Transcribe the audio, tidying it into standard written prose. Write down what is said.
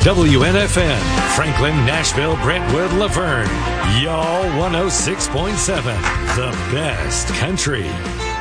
WNFN, Franklin, Nashville, Brentwood, Laverne. Y'all 106.7, the best country.